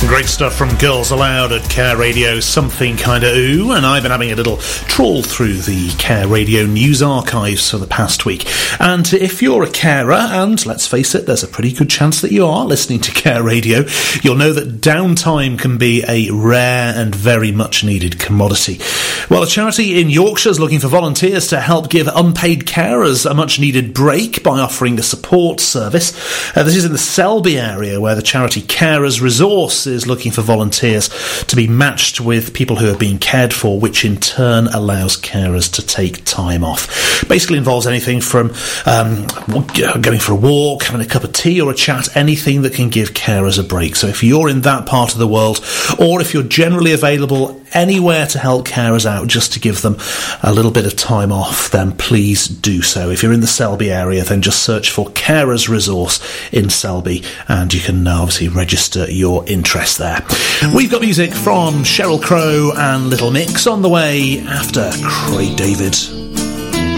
Great stuff from Girls Aloud at Care Radio, Something Kinda Ooh, and I've been having a little trawl through the Care Radio news archives for the past week. And if you're a carer, and let's face it, there's a pretty good chance that you are listening to Care Radio, you'll know that downtime can be a rare and very much needed commodity. Well, a charity in Yorkshire is looking for volunteers to help give unpaid carers a much needed break by offering a support service. This is in the Selby area, where the charity Carers Resource is looking for volunteers to be matched with people who are being cared for, which in turn allows carers to take time off. Basically involves anything from going for a walk, having a cup of tea or a chat, anything that can give carers a break. So if you're in that part of the world, or if you're generally available anywhere to help carers out just to give them a little bit of time off, then please do so. If you're in the Selby area, then just search for Carers Resource in Selby and you can obviously register your interest there. We've got music from Sheryl Crow and Little Mix on the way after Craig David.